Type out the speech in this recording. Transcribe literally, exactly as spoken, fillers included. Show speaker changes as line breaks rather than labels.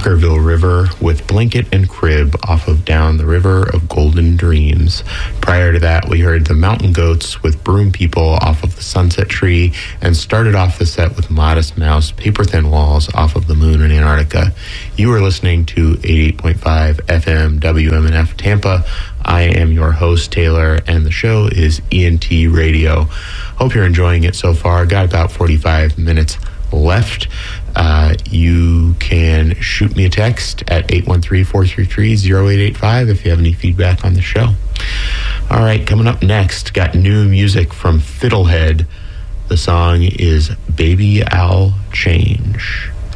Knockerville River with Blanket and Crib off of Down the River of Golden Dreams. Prior to that, we heard the Mountain Goats with Broom People off of the Sunset Tree, and started off the set with Modest Mouse, Paper Thin Walls off of the Moon in Antarctica. You are listening to eighty-eight point five F M W M N F Tampa. I am your host, Taylor, and the show is E N T Radio. Hope you're enjoying it so far. Got about forty-five minutes left. Uh, you can shoot me a text at eight one three, four three three, zero eight eight five if you have any feedback on the show. All right, coming up next, got new music from Fiddlehead. The song is Baby I'll Change.